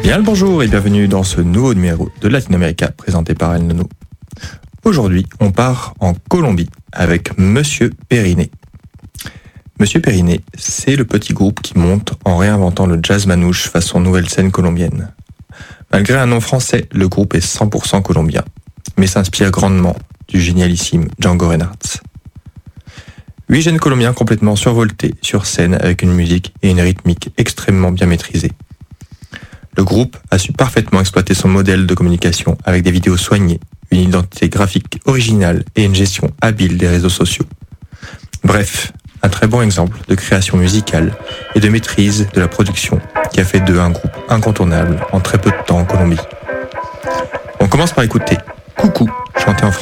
Bien le bonjour et bienvenue dans ce nouveau numéro de Latinoamérica présenté par El Nono. Aujourd'hui, on part en Colombie avec Monsieur Periné. Monsieur Periné, c'est le petit groupe qui monte en réinventant le jazz manouche façon nouvelle scène colombienne. Malgré un nom français, le groupe est 100% colombien, mais s'inspire grandement du génialissime Django Reinhardt. 8 jeunes colombiens complètement survoltés sur scène avec une musique et une rythmique extrêmement bien maîtrisées. Le groupe a su parfaitement exploiter son modèle de communication avec des vidéos soignées, une identité graphique originale et une gestion habile des réseaux sociaux. Bref, un très bon exemple de création musicale et de maîtrise de la production qui a fait d'eux un groupe incontournable en très peu de temps en Colombie. On commence par écouter Coucou, chanté en français.